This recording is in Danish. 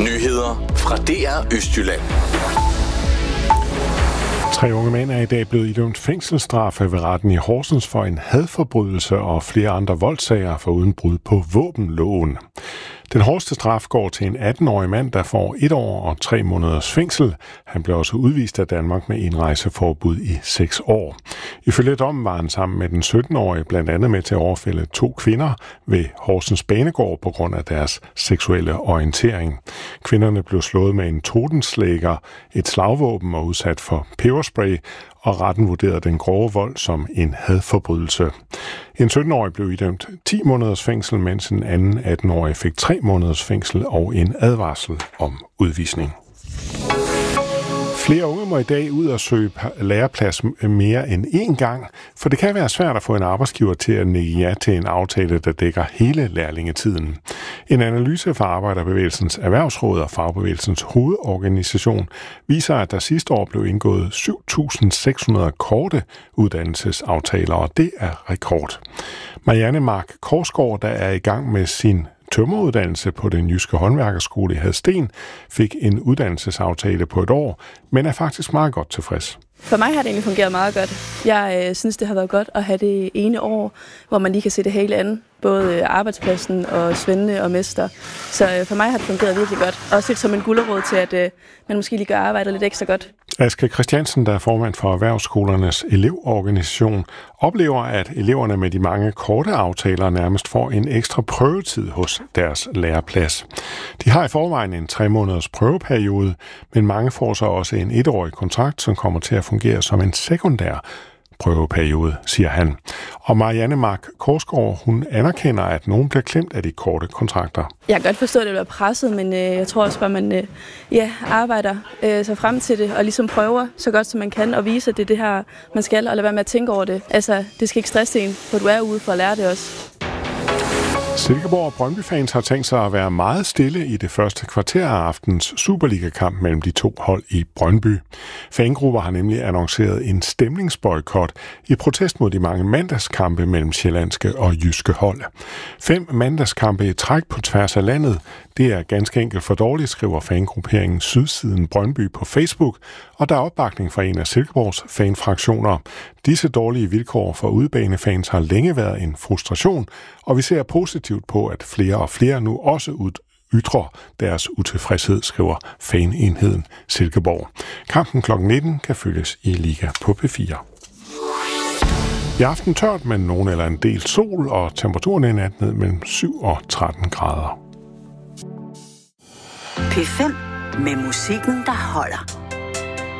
Nyheder fra DR Østjylland. 3 unge mænd er i dag blevet idømt fængselsstraffe ved retten i Horsens for en hadforbrydelse og flere andre voldssager for uden brud på våbenloven. Den hårdeste straf går til en 18-årig mand, der får 1 år og 3 måneders fængsel. Han blev også udvist af Danmark med indrejseforbud i 6 år. Ifølge dommen var han sammen med den 17-årige blandt andet med til at overfælde 2 kvinder ved Horsens Banegård på grund af deres seksuelle orientering. Kvinderne blev slået med en totenslæger, et slagvåben og udsat for peberspray, og retten vurderede den grove vold som en hadforbrydelse. En 17-årig blev idømt 10 måneders fængsel, mens en anden 18-årig fik 3 måneders fængsel og en advarsel om udvisning. Flere unge må i dag ud og søge læreplads mere end én gang, for det kan være svært at få en arbejdsgiver til at nikke ja til en aftale, der dækker hele lærlingetiden. En analyse fra Arbejderbevægelsens Erhvervsråd og Fagbevægelsens Hovedorganisation viser, at der sidste år blev indgået 7.600 korte uddannelsesaftaler, og det er rekord. Marianne Mark Korsgaard, der er i gang med sin tømreruddannelse på den jyske håndværkerskole i Hadsten, fik en uddannelsesaftale på 1 år, men er faktisk meget godt tilfreds. For mig har det egentlig fungeret meget godt. Jeg synes, det har været godt at have det ene år, hvor man lige kan se det hele andet. Både arbejdspladsen og svende og mester. Så for mig har det fungeret virkelig godt. Også lidt som en gulerod til, at man måske lige gør arbejdet lidt ekstra godt. Aske Christiansen, der er formand for Erhvervsskolernes elevorganisation, oplever, at eleverne med de mange korte aftaler nærmest får en ekstra prøvetid hos deres læreplads. De har i forvejen en 3 måneders prøveperiode, men mange får så også en 1-årig kontrakt, som kommer til at fungere som en sekundær prøveperiode, siger han. Og Marianne Mark Korsgaard, hun anerkender, at nogen bliver klemt af de korte kontrakter. Jeg kan godt forstå, at det bliver presset, men jeg tror også, at man arbejder sig frem til det, og ligesom prøver så godt som man kan, og vise, at det er det her, man skal, og lade være med at tænke over det. Altså, det skal ikke stresse en, for du er ude for at lære det også. Silkeborg og Brøndby-fans har tænkt sig at være meget stille i det første kvarter af aftens Superliga-kamp mellem de 2 hold i Brøndby. Fangrupper har nemlig annonceret en stemningsboykot i protest mod de mange mandagskampe mellem sjællandske og jyske hold. 5 mandagskampe i træk på tværs af landet. Det er ganske enkelt for dårligt, skriver fangrupperingen Sydsiden Brøndby på Facebook, og der er opbakning fra en af Silkeborgs fanfraktioner. Disse dårlige vilkår for udebanefans har længe været en frustration, og vi ser positivt på, at flere og flere nu også ytrer deres utilfredshed, skriver fanenheden Silkeborg. Kampen kl. 19 kan følges i Liga på P4. I aften tørt, men nogen eller en del sol, og temperaturen i nat ned mellem 7 og 13 grader. P5 med musikken, der holder.